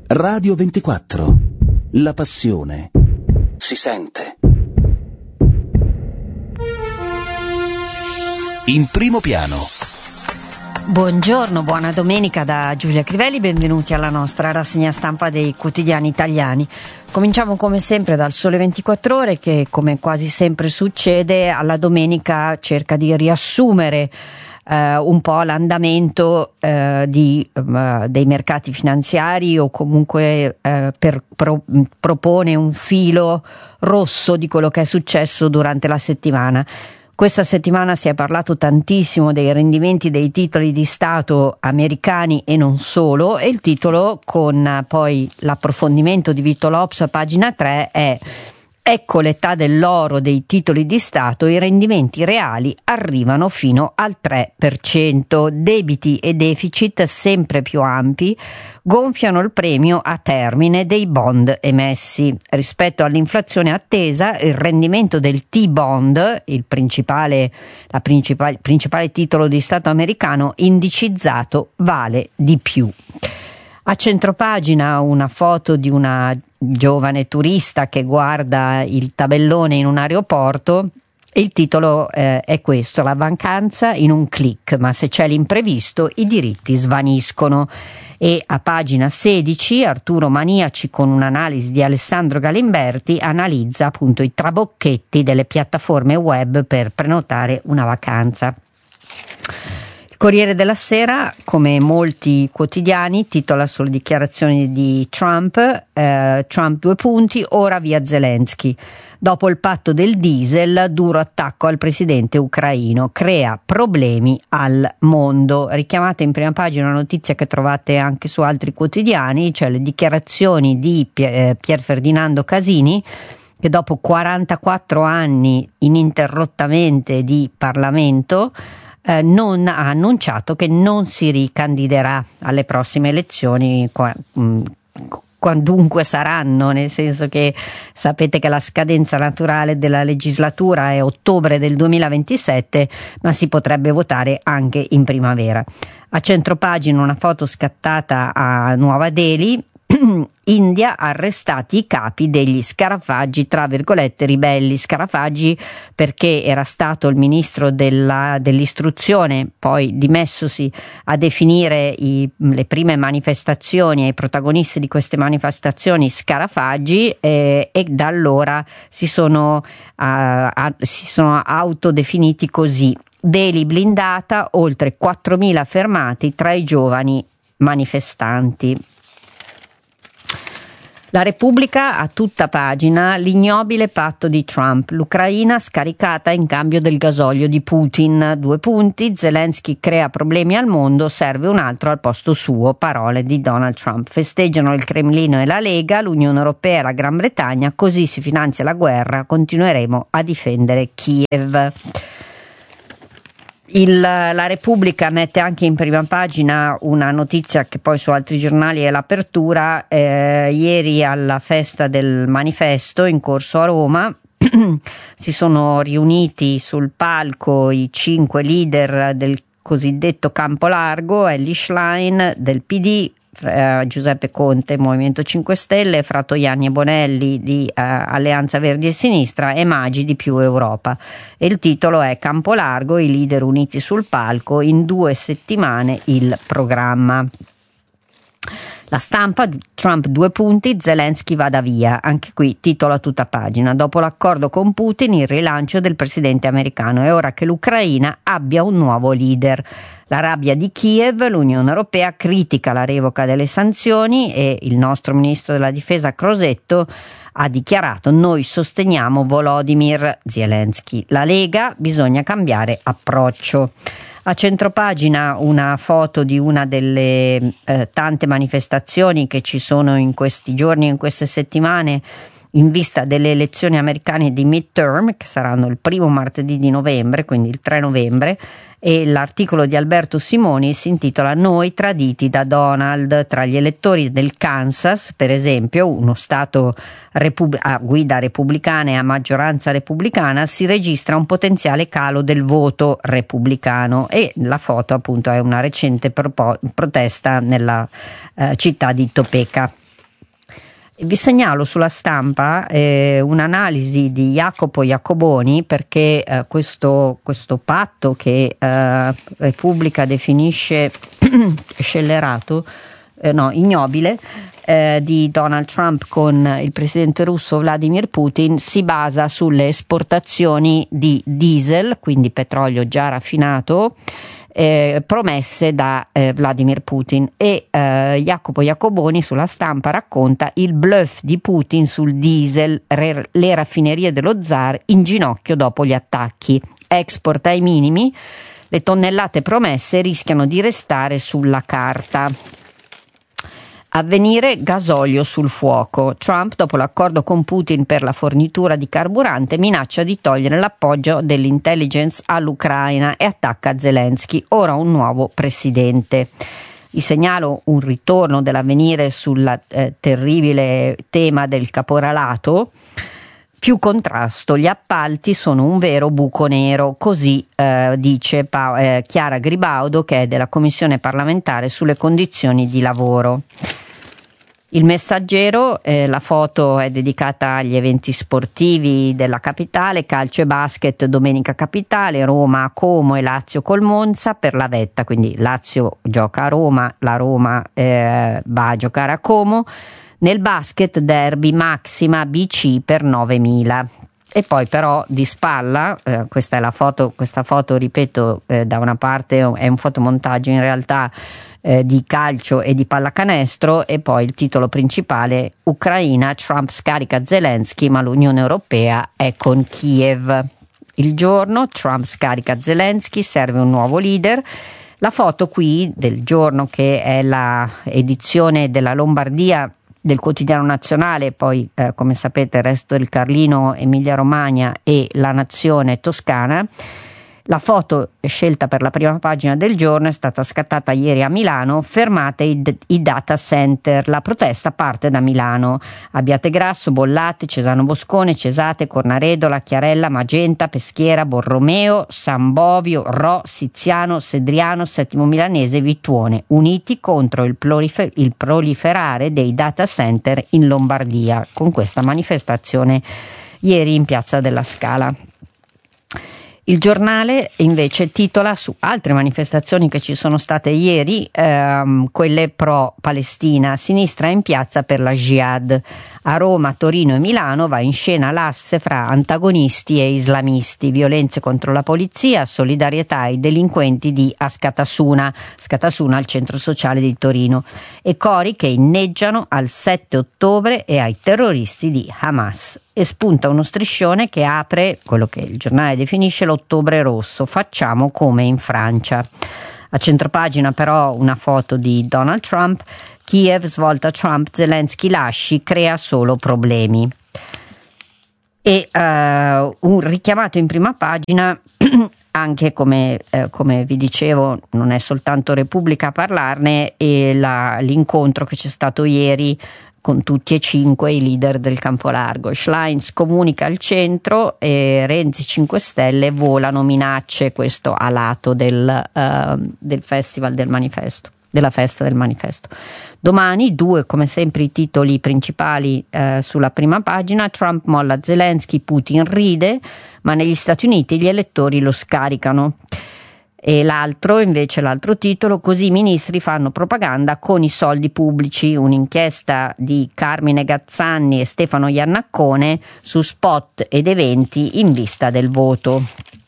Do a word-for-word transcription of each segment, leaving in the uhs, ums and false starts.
Radio ventiquattro. La passione si sente. In primo piano. Buongiorno, buona domenica da Giulia Crivelli, benvenuti alla nostra rassegna stampa dei quotidiani italiani. Cominciamo come sempre dal Sole ventiquattro Ore che, come quasi sempre succede, alla domenica cerca di riassumere Uh, un po' l'andamento uh, di, uh, dei mercati finanziari o comunque uh, per, pro, propone un filo rosso di quello che è successo durante la settimana. Questa settimana si è parlato tantissimo dei rendimenti dei titoli di Stato americani e non solo, e il titolo, con uh, poi l'approfondimento di Vito Lops a pagina tre, è: ecco l'età dell'oro dei titoli di Stato, i rendimenti reali arrivano fino al tre per cento, debiti e deficit sempre più ampi gonfiano il premio a termine dei bond emessi. Rispetto all'inflazione attesa, il rendimento del T-bond, il principale, la principale, principale titolo di Stato americano indicizzato, vale di più. A centropagina una foto di una giovane turista che guarda il tabellone in un aeroporto. Il titolo eh, è questo: la vacanza in un click, ma se c'è l'imprevisto i diritti svaniscono. E a pagina sedici Arturo Maniaci, con un'analisi di Alessandro Galimberti, analizza appunto i trabocchetti delle piattaforme web per prenotare una vacanza. Corriere della Sera, come molti quotidiani, titola sulle dichiarazioni di Trump, eh, Trump due punti, ora via Zelensky. Dopo il patto del diesel, duro attacco al presidente ucraino, crea problemi al mondo. Richiamate in prima pagina una notizia che trovate anche su altri quotidiani, cioè le dichiarazioni di Pier Ferdinando Casini, che dopo quarantaquattro anni ininterrottamente di Parlamento Eh, non ha annunciato che non si ricandiderà alle prossime elezioni, qua, mh, quandunque saranno, nel senso che sapete che la scadenza naturale della legislatura è ottobre del duemilaventisette, ma si potrebbe votare anche in primavera. A centropagina una foto scattata a Nuova Delhi. India, arrestati i capi degli scarafaggi, tra virgolette ribelli. Scarafaggi perché era stato il ministro della, dell'istruzione, poi dimessosi, a definire i, le prime manifestazioni e i protagonisti di queste manifestazioni scarafaggi, eh, e da allora si sono, uh, a, si sono autodefiniti così. Delhi blindata, oltre quattromila fermati tra i giovani manifestanti. La Repubblica, a tutta pagina, l'ignobile patto di Trump, l'Ucraina scaricata in cambio del gasolio di Putin, due punti, Zelensky crea problemi al mondo, serve un altro al posto suo, parole di Donald Trump. Festeggiano il Cremlino e la Lega, l'Unione Europea e la Gran Bretagna, così si finanzia la guerra, continueremo a difendere Kiev. Il, la Repubblica mette anche in prima pagina una notizia che poi su altri giornali è l'apertura. Eh, ieri alla festa del manifesto in corso a Roma si sono riuniti sul palco i cinque leader del cosiddetto campo largo, Elly Schlein del P D, Giuseppe Conte, Movimento cinque Stelle, Fratoianni e Bonelli di uh, Alleanza Verdi e Sinistra e Maggi di Più Europa. E il titolo è: Campo largo, i leader uniti sul palco, in due settimane il programma. La Stampa, Trump due punti, Zelensky vada via. Anche qui titolo a tutta pagina: dopo l'accordo con Putin, il rilancio del presidente americano, è ora che l'Ucraina abbia un nuovo leader. La rabbia di Kiev, l'Unione Europea critica la revoca delle sanzioni e il nostro ministro della difesa Crosetto ha dichiarato: noi sosteniamo Volodymyr Zelensky. La Lega, bisogna cambiare approccio. A centropagina una foto di una delle eh, tante manifestazioni che ci sono in questi giorni, in queste settimane, in vista delle elezioni americane di midterm, che saranno il primo martedì di novembre, quindi il tre novembre, e l'articolo di Alberto Simoni si intitola Noi traditi da Donald. Tra gli elettori del Kansas, per esempio, uno stato repub- a guida repubblicana e a maggioranza repubblicana, si registra un potenziale calo del voto repubblicano, e la foto appunto è una recente propo- protesta nella eh, città di Topeka. Vi segnalo sulla stampa eh, un'analisi di Jacopo Iacoboni, perché eh, questo, questo patto che eh, Repubblica definisce scellerato, eh, no, ignobile, eh, di Donald Trump con il presidente russo Vladimir Putin si basa sulle esportazioni di diesel, quindi petrolio già raffinato, Eh, promesse da eh, Vladimir Putin, e eh, Jacopo Iacoboni sulla stampa racconta il bluff di Putin sul diesel, re, le raffinerie dello zar in ginocchio dopo gli attacchi, export ai minimi, le tonnellate promesse rischiano di restare sulla carta. Avvenire, gasolio sul fuoco. Trump, dopo l'accordo con Putin per la fornitura di carburante, minaccia di togliere l'appoggio dell'intelligence all'Ucraina e attacca Zelensky, ora un nuovo presidente. Vi segnalo un ritorno dell'Avvenire sul eh, terribile tema del caporalato. Più contrasto, gli appalti sono un vero buco nero, così eh, dice pa- eh, Chiara Gribaudo, che è della Commissione parlamentare sulle condizioni di lavoro. Il Messaggero, eh, la foto è dedicata agli eventi sportivi della capitale, calcio e basket domenica capitale, Roma a Como e Lazio col Monza per la vetta, quindi Lazio gioca a Roma, la Roma eh, va a giocare a Como. Nel basket derby Maxima B C per novemila. E poi però di spalla, eh, questa è la foto, questa foto ripeto eh, da una parte è un fotomontaggio in realtà eh, di calcio e di pallacanestro, e poi il titolo principale: Ucraina, Trump scarica Zelensky ma l'Unione Europea è con Kiev. Il Giorno, Trump scarica Zelensky, serve un nuovo leader. La foto qui del Giorno, che è la edizione della Lombardia del Quotidiano Nazionale, poi eh, come sapete il resto del Carlino, Emilia Romagna e La Nazione toscana. La foto scelta per la prima pagina del Giorno è stata scattata ieri a Milano, fermate i, d- i data center, la protesta parte da Milano. Abbiategrasso, Bollate, Cesano Boscone, Cesate, Cornaredo, Chiarella, Magenta, Peschiera, Borromeo, San Bovio, Ro, Siziano, Sedriano, Settimo Milanese, Vittuone, uniti contro il, prolifer- il proliferare dei data center in Lombardia, con questa manifestazione ieri in Piazza della Scala. Il Giornale invece titola su altre manifestazioni che ci sono state ieri, ehm, quelle pro-Palestina, sinistra in piazza per la Jihad. A Roma, Torino e Milano va in scena l'asse fra antagonisti e islamisti, violenze contro la polizia, solidarietà ai delinquenti di Askatasuna, Scatasuna al centro sociale di Torino, e cori che inneggiano al sette ottobre e ai terroristi di Hamas. E spunta uno striscione che apre quello che il Giornale definisce l'ottobre rosso, facciamo come in Francia. A centropagina però una foto di Donald Trump, Kiev svolta Trump, Zelensky lasci, crea solo problemi. E uh, un richiamato in prima pagina anche come, eh, come vi dicevo, non è soltanto Repubblica a parlarne, e la, l'incontro che c'è stato ieri con tutti e cinque i leader del campo largo. Schlein comunica al centro e Renzi cinque Stelle volano minacce, questo a lato del, uh, del Festival del Manifesto, della festa del Manifesto. Domani due, come sempre, i titoli principali eh, sulla prima pagina: Trump molla Zelensky, Putin ride, ma negli Stati Uniti gli elettori lo scaricano. E l'altro, invece, l'altro titolo: così i ministri fanno propaganda con i soldi pubblici, un'inchiesta di Carmine Gazzanni e Stefano Iannaccone su spot ed eventi in vista del voto.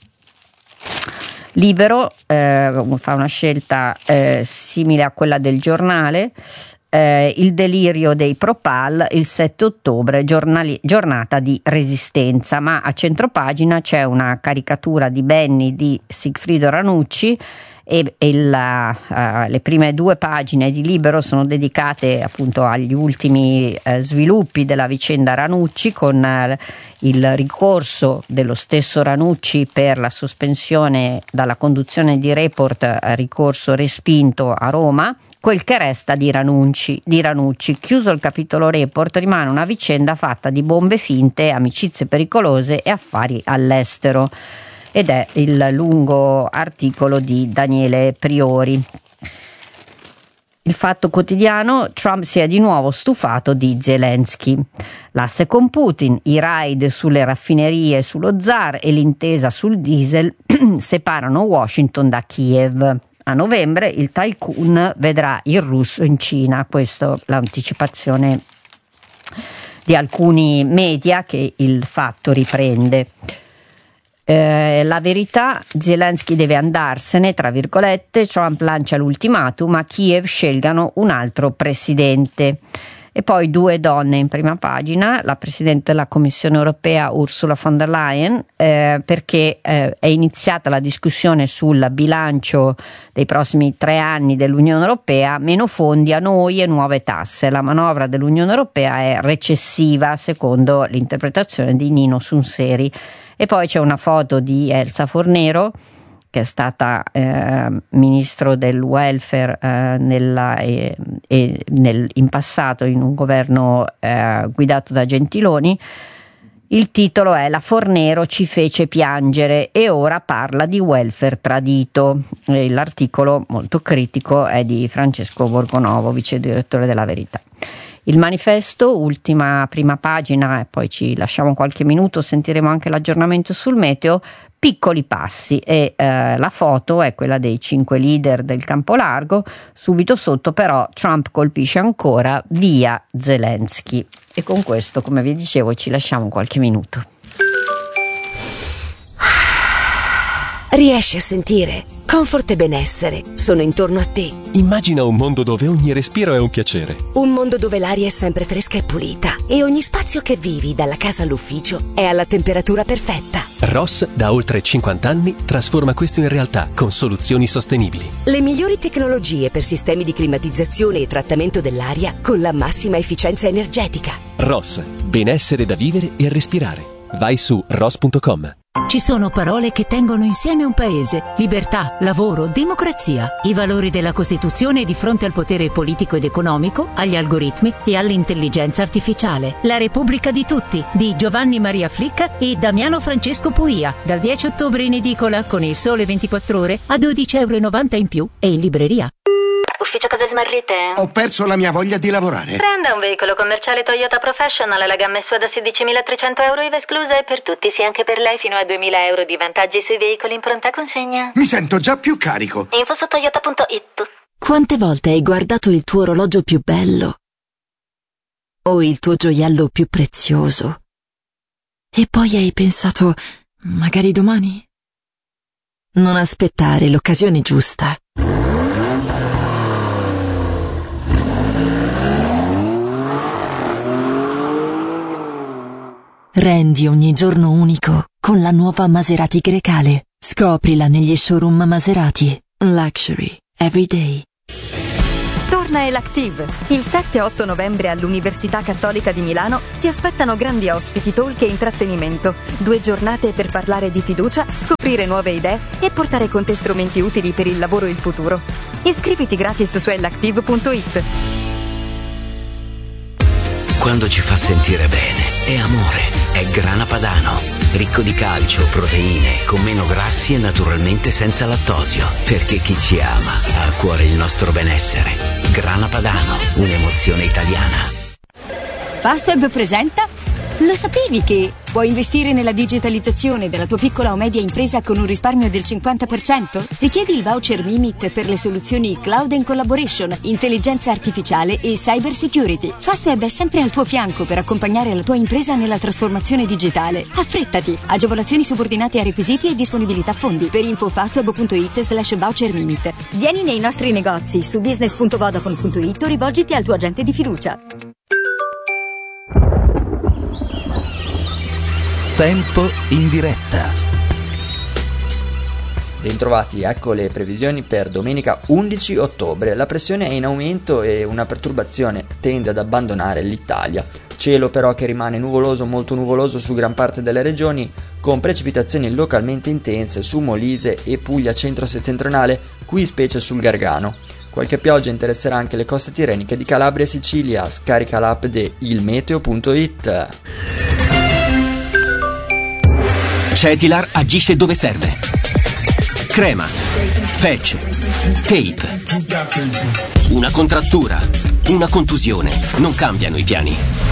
Libero eh, fa una scelta eh, simile a quella del Giornale, eh, il delirio dei Propal, il sette ottobre, giornali- giornata di resistenza, ma a centropagina c'è una caricatura di Benny di Sigfrido Ranucci, e, e la, uh, le prime due pagine di Libero sono dedicate appunto agli ultimi uh, sviluppi della vicenda Ranucci, con uh, il ricorso dello stesso Ranucci per la sospensione dalla conduzione di Report, uh, ricorso respinto a Roma. Quel che resta di Ranucci, di Ranucci. Chiuso il capitolo Report, rimane una vicenda fatta di bombe finte, amicizie pericolose e affari all'estero. Ed è il lungo articolo di Daniele Priori. Il Fatto Quotidiano: Trump si è di nuovo stufato di Zelensky. L'asse con Putin, i raid sulle raffinerie sullo zar e l'intesa sul diesel separano Washington da Kiev. A novembre il tycoon vedrà il russo in Cina. Questa è l'anticipazione di alcuni media che il Fatto riprende. Eh, la Verità: Zelensky deve andarsene, tra virgolette, Trump lancia l'ultimatum, a Kiev scelgano un altro presidente. E poi due donne in prima pagina, la Presidente della Commissione Europea Ursula von der Leyen, eh, perché eh, è iniziata la discussione sul bilancio dei prossimi tre anni dell'Unione Europea, meno fondi a noi e nuove tasse. La manovra dell'Unione Europea è recessiva, secondo l'interpretazione di Nino Sunseri. E poi c'è una foto di Elsa Fornero, che è stata eh, ministro del welfare eh, nella, eh, eh, nel, in passato in un governo eh, guidato da Gentiloni. Il titolo è "La Fornero ci fece piangere e ora parla di welfare tradito". E l'articolo, molto critico, è di Francesco Borgonovo, vice direttore della Verità. Il Manifesto, ultima prima pagina, e poi ci lasciamo qualche minuto, sentiremo anche l'aggiornamento sul meteo. Piccoli passi, e eh, la foto è quella dei cinque leader del campo largo. Subito sotto però Trump colpisce ancora, via Zelensky. E con questo, come vi dicevo, ci lasciamo qualche minuto. Riesci a sentire? Comfort e benessere sono intorno a te. Immagina un mondo dove ogni respiro è un piacere. Un mondo dove l'aria è sempre fresca e pulita e ogni spazio che vivi, dalla casa all'ufficio, è alla temperatura perfetta. Ross, da oltre cinquanta anni, trasforma questo in realtà con soluzioni sostenibili. Le migliori tecnologie per sistemi di climatizzazione e trattamento dell'aria con la massima efficienza energetica. Ross, benessere da vivere e respirare. Vai su ross punto com. Ci sono parole che tengono insieme un paese: libertà, lavoro, democrazia, i valori della Costituzione di fronte al potere politico ed economico, agli algoritmi e all'intelligenza artificiale. La Repubblica di tutti, di Giovanni Maria Flicca e Damiano Francesco Puia, dal dieci ottobre in edicola con Il Sole ventiquattro Ore a dodici euro e novanta in più e in libreria. Ufficio cose smarrite? Ho perso la mia voglia di lavorare. Prenda un veicolo commerciale Toyota Professional, la gamma S U A da sedicimilatrecento euro I V A esclusa e per tutti, sì anche per lei, fino a duemila euro di vantaggi sui veicoli in pronta consegna. Mi sento già più carico. Info su toyota punto it. Quante volte hai guardato il tuo orologio più bello? O il tuo gioiello più prezioso? E poi hai pensato, magari domani? Non aspettare l'occasione giusta. Rendi ogni giorno unico con la nuova Maserati Grecale. Scoprila negli showroom Maserati. Luxury every day. Torna Elactive. Il sette e otto novembre all'Università Cattolica di Milano ti aspettano grandi ospiti, talk e intrattenimento. Due giornate per parlare di fiducia, scoprire nuove idee e portare con te strumenti utili per il lavoro e il futuro. Iscriviti gratis su elactive punto it. Quando ci fa sentire bene è amore, è Grana Padano, ricco di calcio, proteine, con meno grassi e naturalmente senza lattosio, perché chi ci ama ha a cuore il nostro benessere. Grana Padano, un'emozione italiana. Fastweb presenta. Lo sapevi che puoi investire nella digitalizzazione della tua piccola o media impresa con un risparmio del cinquanta per cento? Richiedi il voucher Mimit per le soluzioni Cloud and Collaboration, intelligenza artificiale e cyber security. Fastweb è sempre al tuo fianco per accompagnare la tua impresa nella trasformazione digitale. Affrettati! Agevolazioni subordinate a requisiti e disponibilità fondi. Per info fastweb punto it slash voucher Mimit. Vieni nei nostri negozi su business punto vodafone punto it o rivolgiti al tuo agente di fiducia. Tempo in diretta. Bentrovati, ecco le previsioni per domenica undici ottobre. La pressione è in aumento e una perturbazione tende ad abbandonare l'Italia. Cielo però che rimane nuvoloso, molto nuvoloso su gran parte delle regioni, con precipitazioni localmente intense su Molise e Puglia centro-settentrionale, qui specie sul Gargano. Qualche pioggia interesserà anche le coste tirreniche di Calabria e Sicilia. Scarica l'app di il meteo punto it. Cetilar agisce dove serve. Crema, patch, tape. una contrattura, una contusione, non cambiano i piani.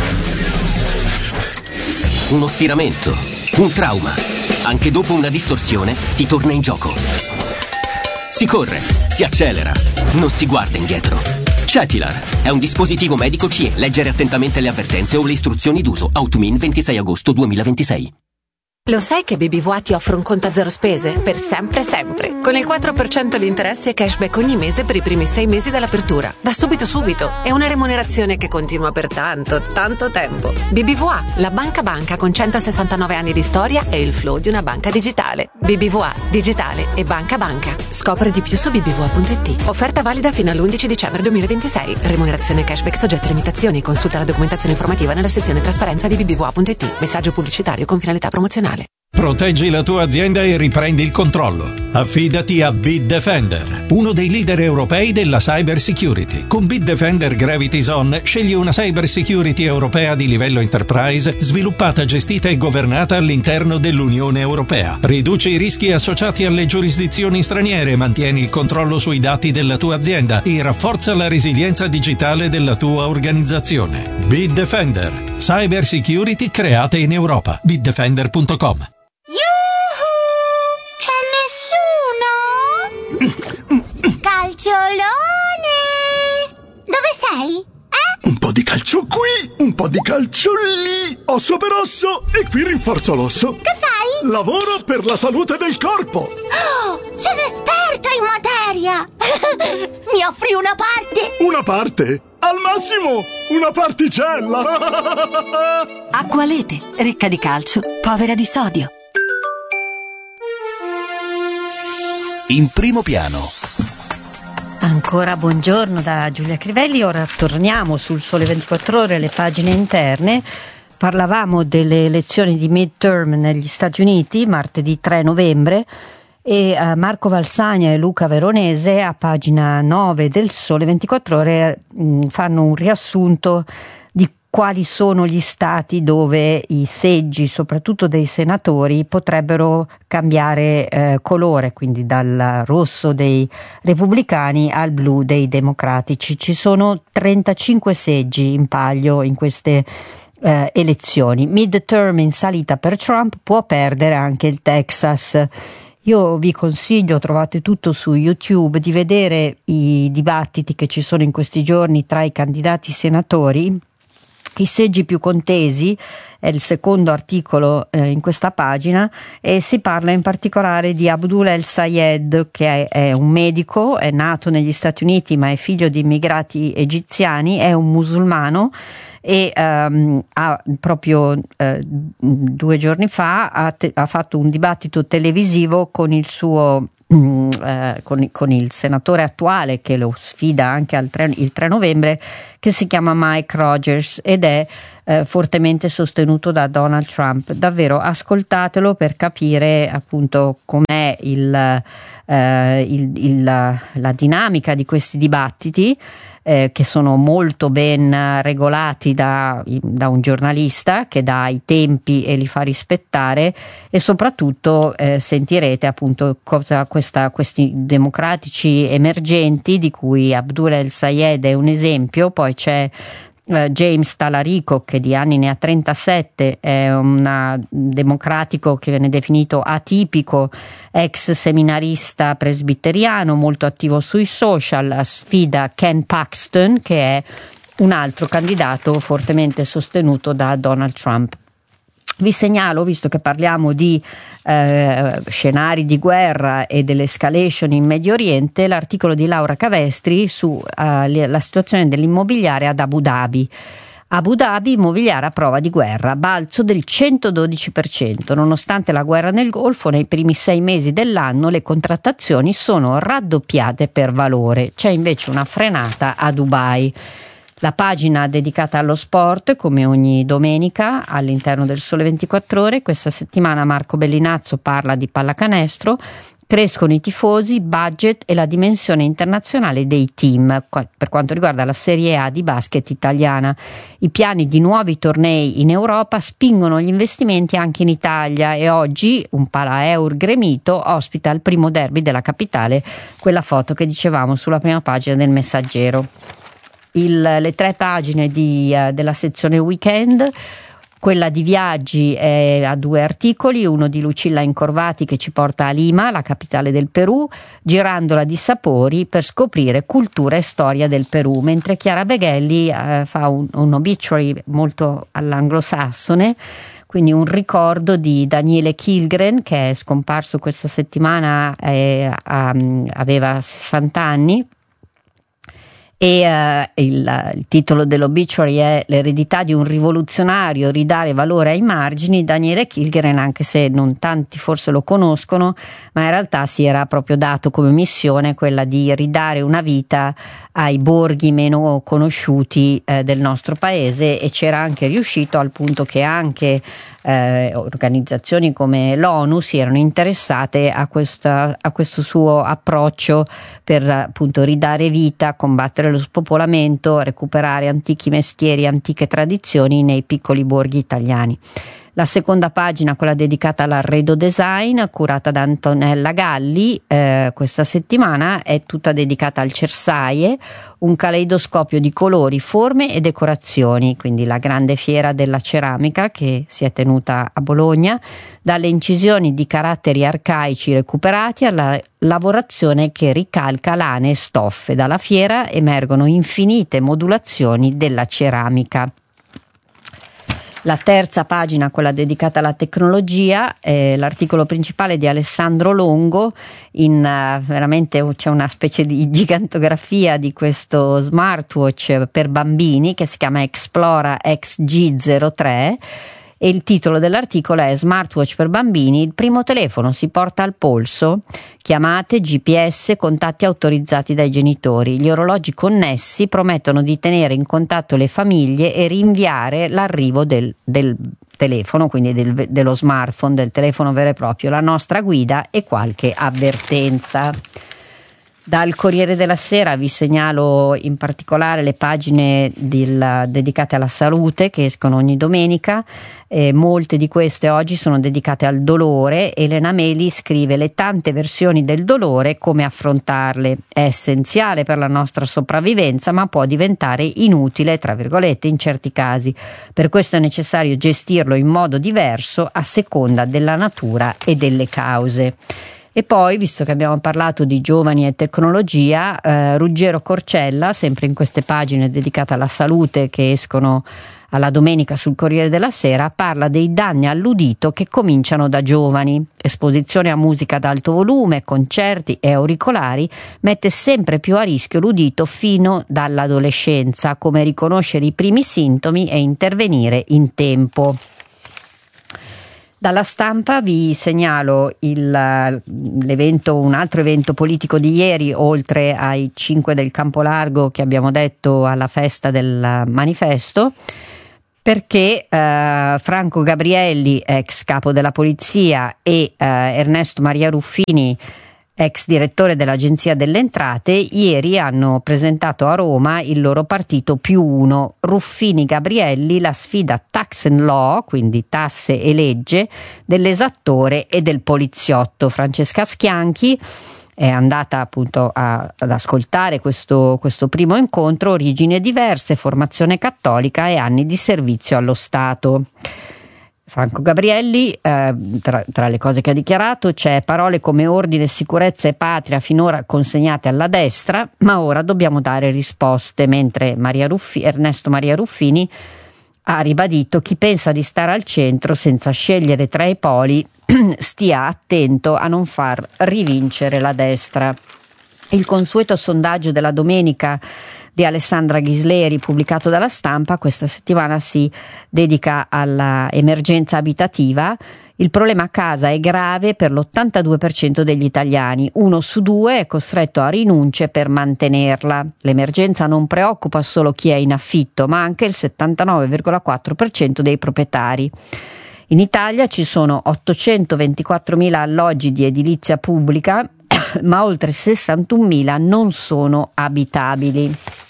Uno stiramento, un trauma. Anche dopo una distorsione si torna in gioco. Si corre, si accelera, non si guarda indietro. Cetilar è un dispositivo medico C E. Leggere attentamente le avvertenze o le istruzioni d'uso. Automin ventisei agosto duemilaventisei. Lo sai che B B V A ti offre un conto a zero spese? Per sempre sempre. Con il quattro per cento di interessi e cashback ogni mese per i primi sei mesi dall'apertura. Da subito subito. È una remunerazione che continua per tanto, tanto tempo. B B V A, la banca banca con centosessantanove anni di storia e il flow di una banca digitale. B B V A, digitale e banca banca. Scopri di più su b b v a punto i t. Offerta valida fino all'undici dicembre duemilaventisei. Remunerazione cashback soggetta a limitazioni. Consulta la documentazione informativa nella sezione trasparenza di b b v a punto i t. Messaggio pubblicitario con finalità promozionale. Proteggi la tua azienda e riprendi il controllo. Affidati a Bitdefender, uno dei leader europei della cyber security. Con Bitdefender Gravity Zone scegli una cyber security europea di livello enterprise, sviluppata, gestita e governata all'interno dell'Unione Europea. Riduci i rischi associati alle giurisdizioni straniere, mantieni il controllo sui dati della tua azienda e rafforza la resilienza digitale della tua organizzazione. Bitdefender, cyber security create in Europa. bitdefender punto com. Calciolone! Dove sei? Eh? Un po' di calcio qui, un po' di calcio lì. Osso per osso e qui rinforzo l'osso. Che fai? Lavoro per la salute del corpo. Oh, sono esperta in materia. Mi offri una parte? Una parte? Al massimo una particella. Acqualete, ricca di calcio, povera di sodio. In primo piano. Ancora buongiorno da Giulia Crivelli. Ora torniamo sul Sole ventiquattro Ore, le pagine interne. Parlavamo delle elezioni di midterm negli Stati Uniti martedì tre novembre e uh, Marco Valsagna e Luca Veronese a pagina nove del Sole ventiquattro Ore mh, fanno un riassunto di quali sono gli stati dove i seggi, soprattutto dei senatori, potrebbero cambiare eh, colore, quindi dal rosso dei repubblicani al blu dei democratici. Ci sono trentacinque seggi in palio in queste eh, elezioni. Midterm in salita per Trump, può perdere anche il Texas. Io vi consiglio, trovate tutto su YouTube, di vedere i dibattiti che ci sono in questi giorni tra i candidati senatori. I seggi più contesi è il secondo articolo eh, in questa pagina e si parla in particolare di Abdullah El-Sayed, che è, è un medico, è nato negli Stati Uniti ma è figlio di immigrati egiziani, è un musulmano e um, ha proprio uh, due giorni fa ha, te- ha fatto un dibattito televisivo con il suo Mm, eh, con, con il senatore attuale che lo sfida anche al tre, il tre novembre, che si chiama Mike Rogers ed è eh, fortemente sostenuto da Donald Trump. Davvero ascoltatelo per capire appunto com'è il, eh, il, il, la, la dinamica di questi dibattiti, Eh, che sono molto ben regolati da, da un giornalista che dà i tempi e li fa rispettare, e soprattutto eh, sentirete appunto cosa questa, questi democratici emergenti, di cui Abdullah El-Sayed è un esempio. Poi c'è Uh, James Talarico, che di anni ne ha trentasette, è un democratico che viene definito atipico, ex seminarista presbiteriano, molto attivo sui social, sfida Ken Paxton, che è un altro candidato fortemente sostenuto da Donald Trump. Vi segnalo, visto che parliamo di eh, scenari di guerra e dell'escalation in Medio Oriente, l'articolo di Laura Cavestri su eh, la situazione dell'immobiliare ad Abu Dhabi. Abu Dhabi, immobiliare a prova di guerra, balzo del centododici per cento. Nonostante la guerra nel Golfo, nei primi sei mesi dell'anno le contrattazioni sono raddoppiate per valore. C'è invece una frenata a Dubai. La pagina dedicata allo sport, come ogni domenica all'interno del Sole ventiquattro Ore. Questa settimana Marco Bellinazzo parla di pallacanestro Crescono i tifosi, budget e la dimensione internazionale dei team per quanto riguarda la Serie A di basket italiana. I piani di nuovi tornei in Europa spingono gli investimenti anche in Italia e oggi un Palaeur gremito ospita il primo derby della capitale, quella foto che dicevamo sulla prima pagina del Messaggero. Il, le tre pagine di, uh, della sezione weekend. Quella di viaggi è a due articoli, uno di Lucilla Incorvati che ci porta a Lima, la capitale del Perù, girandola di sapori per scoprire cultura e storia del Perù, mentre Chiara Beghelli eh, fa un, un obituary molto all'anglosassone, quindi un ricordo di Daniele Kilgren, che è scomparso questa settimana, eh, a, aveva sessanta anni. E uh, il, il titolo dell'obituary è L'eredità di un rivoluzionario, ridare valore ai margini. Daniele Kilgren, anche se non tanti forse lo conoscono, ma in realtà si era proprio dato come missione quella di ridare una vita ai borghi meno conosciuti eh, del nostro paese, e c'era anche riuscito, al punto che anche Eh, organizzazioni come l'ONU si erano interessate a, questa, a questo suo approccio per appunto ridare vita, combattere lo spopolamento, recuperare antichi mestieri, antiche tradizioni nei piccoli borghi italiani. La seconda pagina, quella dedicata all'arredo design, curata da Antonella Galli, eh, questa settimana è tutta dedicata al Cersaie, un caleidoscopio di colori, forme e decorazioni, quindi la grande fiera della ceramica che si è tenuta a Bologna, dalle incisioni di caratteri arcaici recuperati alla lavorazione che ricalca lane e stoffe. Dalla fiera emergono infinite modulazioni della ceramica. La terza pagina, quella dedicata alla tecnologia, è l'articolo principale di Alessandro Longo. In uh, veramente c'è una specie di gigantografia di questo smartwatch per bambini che si chiama Explora X G zero tre. E il titolo dell'articolo è Smartwatch per bambini, il primo telefono si porta al polso, chiamate, G P S, contatti autorizzati dai genitori. Gli orologi connessi promettono di tenere in contatto le famiglie e rinviare l'arrivo del, del telefono, quindi del, dello smartphone, del telefono vero e proprio, la nostra guida e qualche avvertenza. Dal Corriere della Sera vi segnalo in particolare le pagine del, dedicate alla salute che escono ogni domenica. Eh, molte di queste oggi sono dedicate al dolore. Elena Meli scrive le tante versioni del dolore, come affrontarle. È essenziale per la nostra sopravvivenza, ma può diventare inutile, tra virgolette, in certi casi. Per questo è necessario gestirlo in modo diverso a seconda della natura e delle cause. E poi, visto che abbiamo parlato di giovani e tecnologia, eh, Ruggero Corcella, sempre in queste pagine dedicate alla salute che escono alla domenica sul Corriere della Sera, parla dei danni all'udito che cominciano da giovani. Esposizione a musica ad alto volume, concerti e auricolari mette sempre più a rischio l'udito fino dall'adolescenza. Come riconoscere i primi sintomi e intervenire in tempo. Dalla Stampa vi segnalo il, l'evento, un altro evento politico di ieri, oltre ai cinque del Campolargo che abbiamo detto alla festa del manifesto, perché eh, Franco Gabrielli, ex capo della polizia, e eh, Ernesto Maria Ruffini, ex direttore dell'Agenzia delle Entrate, ieri hanno presentato a Roma il loro partito più uno. Ruffini Gabrielli, la sfida tax and law, quindi tasse e legge, dell'esattore e del poliziotto. Francesca Schianchi è andata appunto a, ad ascoltare questo, questo primo incontro. Origini diverse, formazione cattolica e anni di servizio allo Stato. Franco Gabrielli, eh, tra, tra le cose che ha dichiarato c'è parole come ordine, sicurezza e patria finora consegnate alla destra, ma ora dobbiamo dare risposte, mentre Maria Ruffi, Ernesto Maria Ruffini ha ribadito: chi pensa di stare al centro senza scegliere tra i poli stia attento a non far rivincere la destra. Il consueto sondaggio della domenica di Alessandra Ghisleri, pubblicato dalla Stampa, questa settimana si dedica all'emergenza abitativa. Il problema casa è grave per l'ottantadue per cento degli italiani, uno su due è costretto a rinunce per mantenerla. L'emergenza non preoccupa solo chi è in affitto, ma anche il settantanove virgola quattro per cento dei proprietari. In Italia ci sono ottocentoventiquattromila alloggi di edilizia pubblica, ma oltre sessantunomila non sono abitabili.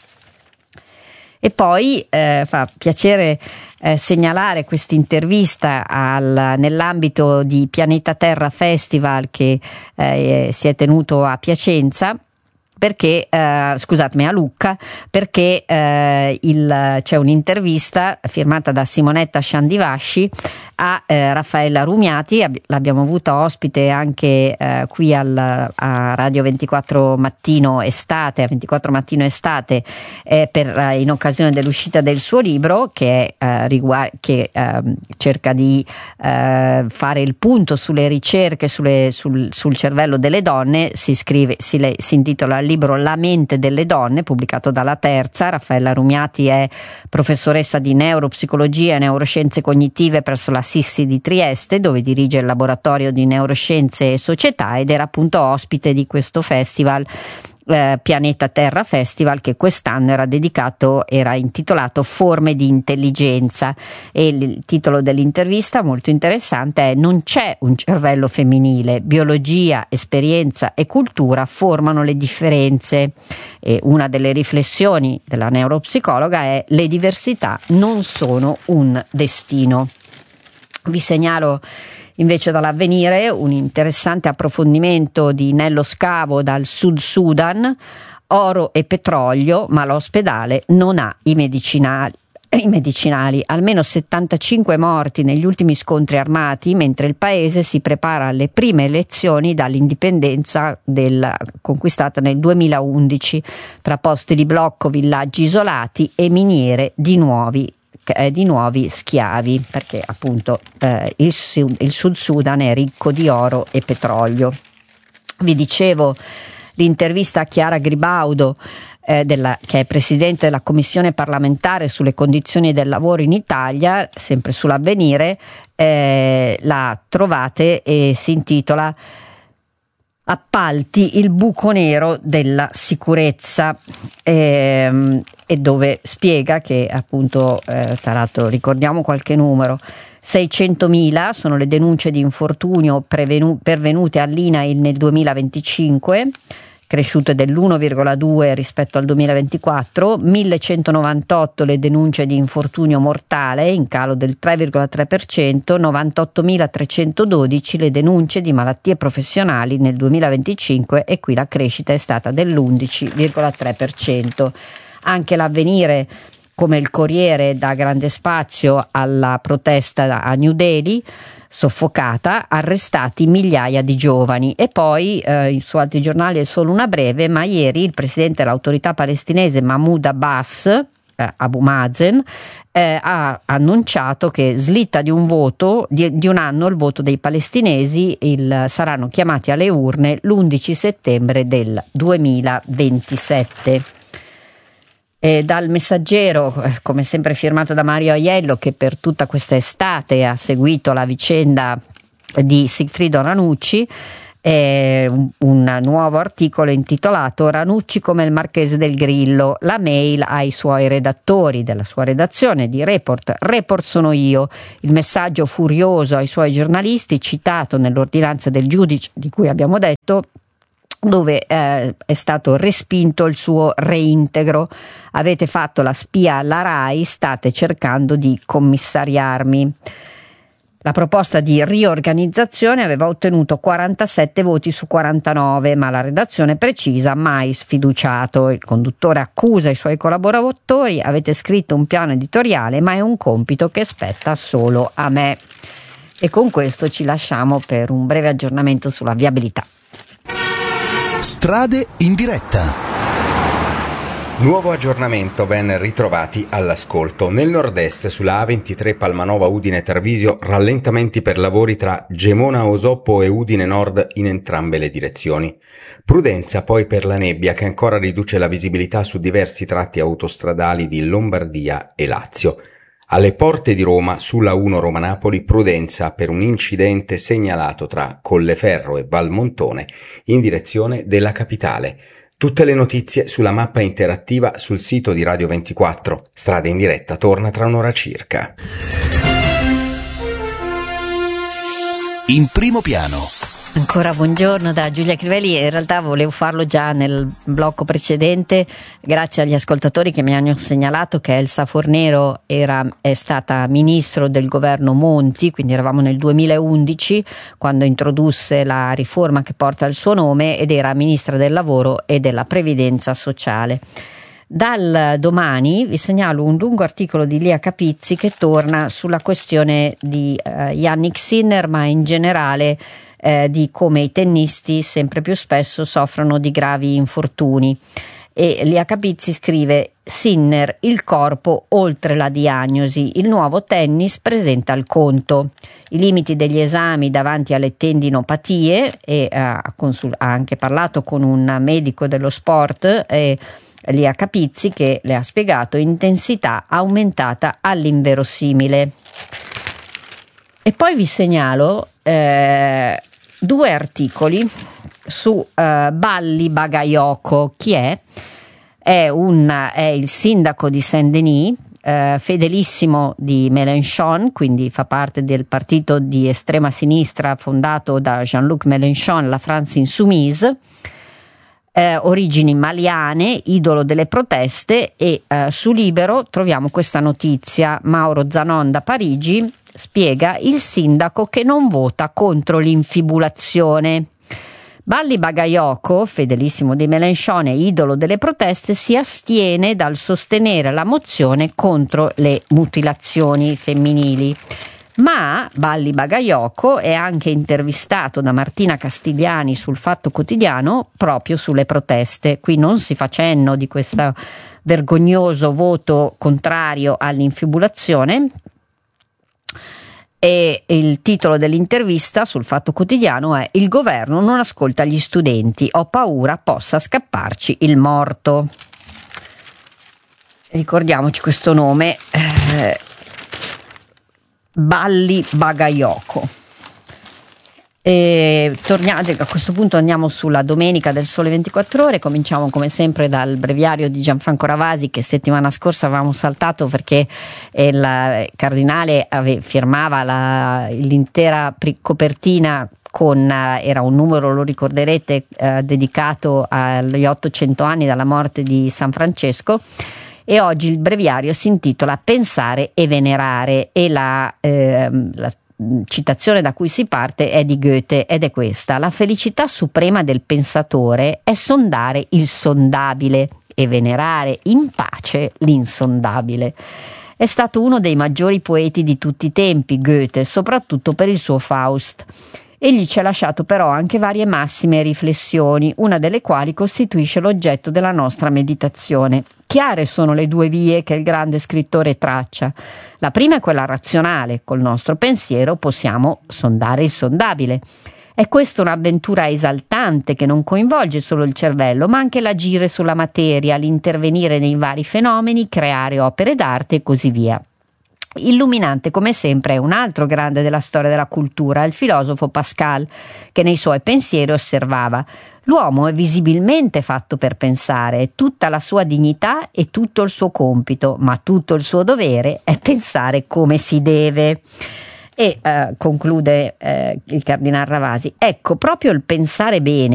E poi eh, fa piacere eh, segnalare questa intervista al, nell'ambito di Pianeta Terra Festival che eh, si è tenuto a Piacenza, perché eh, scusatemi a Lucca, perché eh, il, c'è un'intervista firmata da Simonetta Sciandivasci a eh, Raffaella Rumiati. Ab- l'abbiamo avuta ospite anche eh, qui al, a Radio ventiquattro Mattino Estate, a ventiquattro Mattino Estate, eh, per, eh, in occasione dell'uscita del suo libro che, eh, riguard- che eh, cerca di eh, fare il punto sulle ricerche sulle, sul, sul cervello delle donne. Si scrive, si, le, si intitola il libro La mente delle donne, pubblicato dalla Terza. Raffaella Rumiati è professoressa di neuropsicologia e neuroscienze cognitive presso la Sissi di Trieste, dove dirige il laboratorio di neuroscienze e società, ed era appunto ospite di questo festival, eh, Pianeta Terra Festival, che quest'anno era dedicato, era intitolato Forme di intelligenza, e il titolo dell'intervista, molto interessante, è Non c'è un cervello femminile, biologia, esperienza e cultura formano le differenze. E una delle riflessioni della neuropsicologa è: le diversità non sono un destino. Vi segnalo invece dall'Avvenire un interessante approfondimento di Nello Scavo dal Sud Sudan: oro e petrolio, ma l'ospedale non ha i medicinali. I medicinali, almeno settantacinque morti negli ultimi scontri armati, mentre il paese si prepara alle prime elezioni dall'indipendenza del, conquistata nel duemilaundici, tra posti di blocco, villaggi isolati e miniere di nuovi di nuovi schiavi, perché appunto eh, il, il Sud Sudan è ricco di oro e petrolio. Vi dicevo l'intervista a Chiara Gribaudo, eh, della, che è presidente della commissione parlamentare sulle condizioni del lavoro in Italia, sempre sull'Avvenire, eh, la trovate e si intitola Appalti, il buco nero della sicurezza, ehm, e dove spiega che appunto, eh, tra l'altro ricordiamo qualche numero, seicentomila sono le denunce di infortunio prevenu- pervenute all'I N A I L nel duemilaventicinque, cresciute dell'uno virgola due rispetto al duemilaventiquattro, millecentonovantotto le denunce di infortunio mortale, in calo del tre virgola tre per cento, novantottomilatrecentododici le denunce di malattie professionali nel duemilaventicinque, e qui la crescita è stata dell'undici virgola tre per cento. Anche l'Avvenire, come il Corriere, dà grande spazio alla protesta a New Delhi, soffocata, arrestati migliaia di giovani. E poi eh, su altri giornali è solo una breve, ma ieri il presidente dell'autorità palestinese Mahmoud Abbas, eh, Abu Mazen, eh, ha annunciato che slitta di un voto, di, di un anno il voto dei palestinesi, il, saranno chiamati alle urne l'undici settembre del duemilaventisette. E dal Messaggero, come sempre firmato da Mario Aiello, che per tutta questa estate ha seguito la vicenda di Sigfrido Ranucci, è un, un nuovo articolo intitolato Ranucci come il Marchese del Grillo, la mail ai suoi redattori della sua redazione di Report. Report sono io, il messaggio furioso ai suoi giornalisti citato nell'ordinanza del giudice di cui abbiamo detto, dove eh, è stato respinto il suo reintegro. Avete fatto la spia alla RAI, state cercando di commissariarmi. La proposta di riorganizzazione aveva ottenuto quarantasette voti su quarantanove, ma la redazione precisa mai sfiduciato. Il conduttore accusa i suoi collaboratori: avete scritto un piano editoriale, ma è un compito che spetta solo a me. E con questo ci lasciamo per un breve aggiornamento sulla viabilità. Strade in diretta. Nuovo aggiornamento, ben ritrovati all'ascolto. Nel nord-est sulla A ventitré Palmanova Udine Tarvisio, rallentamenti per lavori tra Gemona Osoppo e Udine Nord in entrambe le direzioni. Prudenza poi per la nebbia che ancora riduce la visibilità su diversi tratti autostradali di Lombardia e Lazio. Alle porte di Roma, sulla uno Roma-Napoli, prudenza per un incidente segnalato tra Colleferro e Valmontone in direzione della capitale. Tutte le notizie sulla mappa interattiva sul sito di Radio ventiquattro. Strade in diretta torna tra un'ora circa. in primo piano. Ancora buongiorno da Giulia Crivelli. In realtà volevo farlo già nel blocco precedente, grazie agli ascoltatori che mi hanno segnalato che Elsa Fornero era, è stata ministro del governo Monti, quindi eravamo nel duemilaundici quando introdusse la riforma che porta il suo nome, ed era ministra del lavoro e della previdenza sociale. Dal Domani vi segnalo un lungo articolo di Lia Capizzi che torna sulla questione di uh, Jannik Sinner, ma in generale eh, di come i tennisti sempre più spesso soffrono di gravi infortuni. E Lia Capizzi scrive: Sinner, il corpo oltre la diagnosi, il nuovo tennis presenta il conto, i limiti degli esami davanti alle tendinopatie, e uh, ha, consul- ha anche parlato con un medico dello sport, e Lia Capizzi che le ha spiegato intensità aumentata all'inverosimile. E poi vi segnalo eh, due articoli su eh, Balli Bagayoko. Chi è? È, un, è il sindaco di Saint-Denis, eh, fedelissimo di Mélenchon, quindi fa parte del partito di estrema sinistra fondato da Jean-Luc Mélenchon, la France Insoumise. Eh, origini maliane, idolo delle proteste, e eh, su Libero troviamo questa notizia. Mauro Zanon da Parigi spiega il sindaco che non vota contro l'infibulazione. Balli Bagayoko, fedelissimo di Mélenchon e idolo delle proteste, si astiene dal sostenere la mozione contro le mutilazioni femminili. Ma Balli Bagayoko è anche intervistato da Martina Castigliani sul Fatto Quotidiano proprio sulle proteste. Qui non si fa cenno di questo vergognoso voto contrario all'infibulazione, e il titolo dell'intervista sul Fatto Quotidiano è: il governo non ascolta gli studenti, ho paura possa scapparci il morto. Ricordiamoci questo nome, eh, Balli Bagayoko. E torniamo, a questo punto andiamo sulla domenica del Sole ventiquattro Ore. Cominciamo come sempre dal breviario di Gianfranco Ravasi, che settimana scorsa avevamo saltato perché il cardinale ave, firmava la, l'intera copertina con, era un numero, lo ricorderete, eh, dedicato agli ottocento anni dalla morte di San Francesco. E oggi il breviario si intitola Pensare e venerare, e la, eh, la citazione da cui si parte è di Goethe, ed è questa: la felicità suprema del pensatore è sondare il sondabile e venerare in pace l'insondabile. È stato uno dei maggiori poeti di tutti i tempi, Goethe, soprattutto per il suo Faust. Egli ci ha lasciato però anche varie massime e riflessioni, una delle quali costituisce l'oggetto della nostra meditazione. Chiare sono le due vie che il grande scrittore traccia. La prima è quella razionale: col nostro pensiero possiamo sondare il sondabile. È questa un'avventura esaltante che non coinvolge solo il cervello, ma anche l'agire sulla materia, l'intervenire nei vari fenomeni, creare opere d'arte e così via. Illuminante come sempre è un altro grande della storia della cultura, il filosofo Pascal, che nei suoi pensieri osservava: l'uomo è visibilmente fatto per pensare, è tutta la sua dignità e tutto il suo compito, ma tutto il suo dovere è pensare come si deve. E eh, conclude eh, il cardinal Ravasi: ecco, proprio il pensare bene